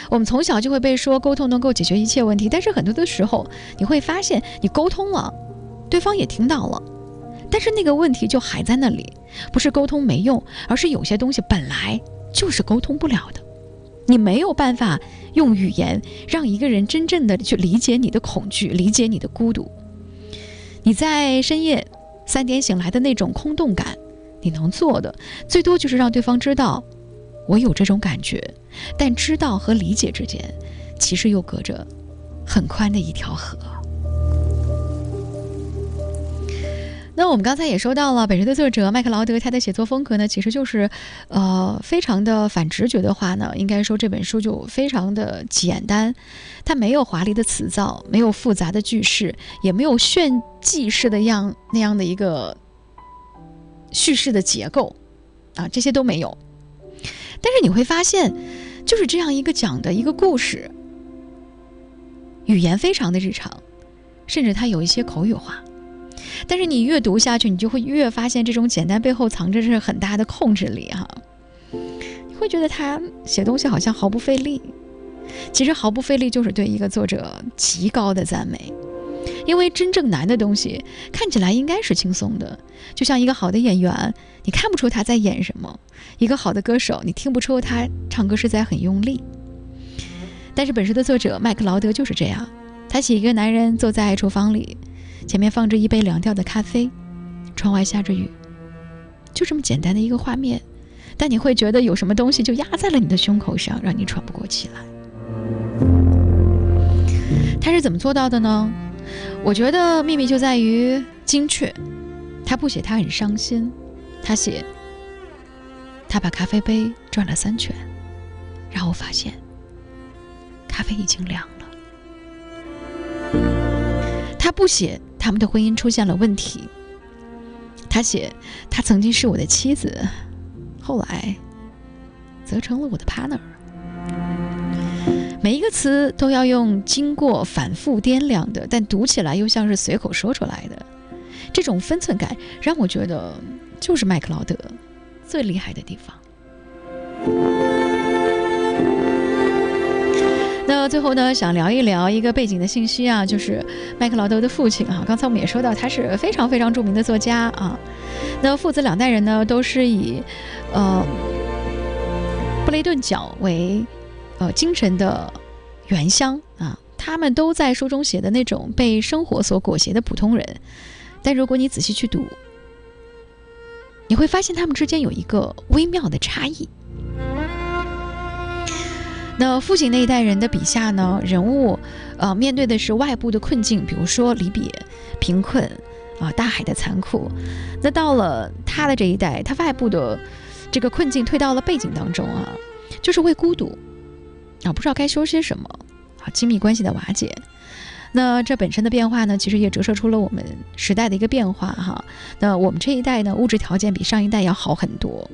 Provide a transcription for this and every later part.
我们从小就会被说沟通能够解决一切问题，但是很多的时候你会发现你沟通了，对方也听到了，但是那个问题就还在那里，不是沟通没用，而是有些东西本来就是沟通不了的。你没有办法用语言让一个人真正的去理解你的恐惧，理解你的孤独。你在深夜3点醒来的那种空洞感，你能做的最多就是让对方知道我有这种感觉，但知道和理解之间其实又隔着很宽的一条河。那我们刚才也说到了，本书的作者麦克劳德，他的写作风格呢，其实就是非常的反直觉的话呢，应该说这本书就非常的简单，它没有华丽的词藻，没有复杂的句式，也没有炫技式的那样的一个叙事的结构啊，这些都没有。但是你会发现，就是这样一个讲的一个故事，语言非常的日常，甚至它有一些口语化。但是你越读下去，你就会越发现这种简单背后藏着是很大的控制力哈。你会觉得他写东西好像毫不费力，其实毫不费力就是对一个作者极高的赞美。因为真正难的东西看起来应该是轻松的，就像一个好的演员，你看不出他在演什么；一个好的歌手，你听不出他唱歌是在很用力。但是本书的作者麦克劳德就是这样，他写一个男人坐在厨房里，前面放着一杯凉掉的咖啡，窗外下着雨，就这么简单的一个画面，但你会觉得有什么东西就压在了你的胸口上，让你喘不过气来。他是怎么做到的呢？我觉得秘密就在于精确。他不写他很伤心，他写他把咖啡杯转了3圈，然后发现咖啡已经凉了。他不写他们的婚姻出现了问题，他写他曾经是我的妻子，后来则成了我的 partner。 每一个词都要用经过反复掂量的，但读起来又像是随口说出来的，这种分寸感让我觉得就是麦克劳德最厉害的地方。那最后呢，想聊一聊一个背景的信息啊，就是麦克劳德的父亲啊，刚才我们也说到他是非常非常著名的作家啊。那父子2代人呢，都是以布雷顿角为精神的原乡啊，他们都在书中写的那种被生活所裹挟的普通人，但如果你仔细去读，你会发现他们之间有一个微妙的差异。那父亲那一代人的笔下呢，人物面对的是外部的困境，比如说离别、贫困大海的残酷。那到了他的这一代，他外部的这个困境推到了背景当中啊，就是为孤独不知道该说些什么亲密关系的瓦解。那这本身的变化呢，其实也折射出了我们时代的一个变化哈。那我们这一代呢，物质条件比上一代要好很多，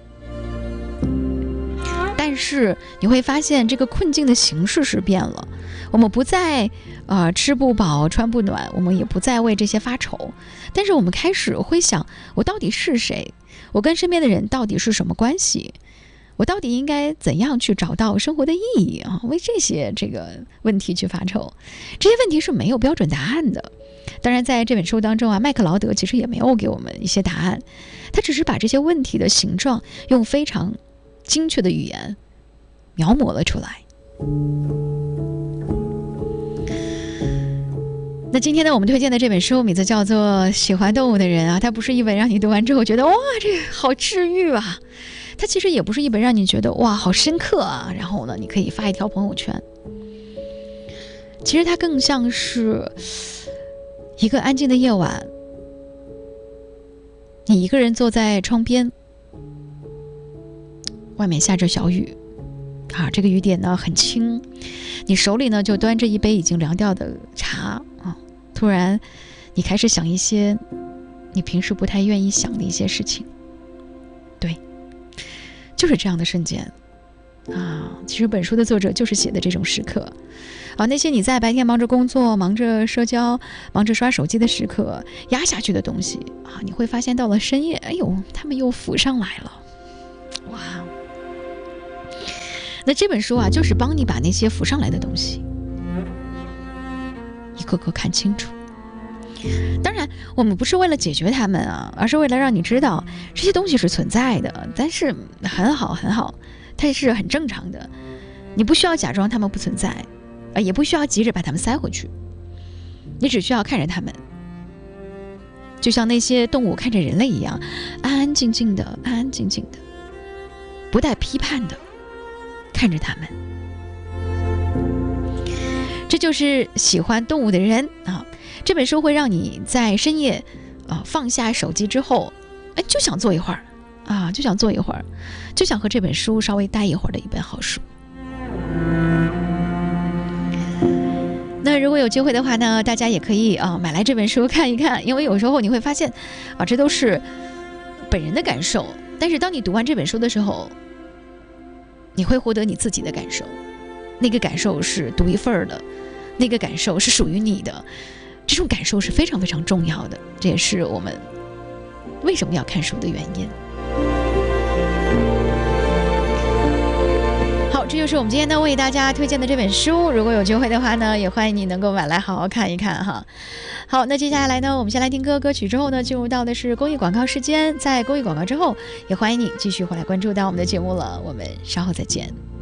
但是你会发现这个困境的形式是变了，我们不再吃不饱穿不暖，我们也不再为这些发愁，但是我们开始会想，我到底是谁？我跟身边的人到底是什么关系？我到底应该怎样去找到生活的意义啊？为这个问题去发愁，这些问题是没有标准答案的。当然在这本书当中麦克劳德其实也没有给我们一些答案，他只是把这些问题的形状用非常精确的语言描摹了出来。那今天呢，我们推荐的这本书名字叫做《喜欢动物的人》它不是一本让你读完之后觉得哇这好治愈啊，它其实也不是一本让你觉得哇好深刻啊，然后呢你可以发一条朋友圈。其实它更像是一个安静的夜晚，你一个人坐在窗边，外面下着小雨这个雨点呢很轻，你手里呢就端着一杯已经凉掉的茶突然你开始想一些你平时不太愿意想的一些事情。对，就是这样的瞬间其实本书的作者就是写的这种时刻那些你在白天忙着工作、忙着社交、忙着刷手机的时刻压下去的东西你会发现到了深夜，哎呦他们又浮上来了。哇！ 那这本书啊，就是帮你把那些浮上来的东西一个个看清楚。当然我们不是为了解决它们啊，而是为了让你知道这些东西是存在的，但是很好很好，它是很正常的，你不需要假装它们不存在，也不需要急着把它们塞回去，你只需要看着它们，就像那些动物看着人类一样，安安静静的，安安静静的，不带批判的看着它们。这就是喜欢动物的人啊。这本书会让你在深夜放下手机之后，就想坐一会儿啊，就想坐一会儿，就想和这本书稍微待一会儿的一本好书。那如果有机会的话呢，大家也可以买来这本书看一看，因为有时候你会发现这都是本人的感受，但是当你读完这本书的时候，你会获得你自己的感受，那个感受是独一份的，那个感受是属于你的，这种感受是非常非常重要的，这也是我们为什么要看书的原因。好，这就是我们今天呢为大家推荐的这本书，如果有机会的话呢，也欢迎你能够买来好好看一看哈。好，那接下来呢，我们先来听歌曲之后呢，进入到的是公益广告时间。在公益广告之后，也欢迎你继续回来关注到我们的节目了，我们稍后再见。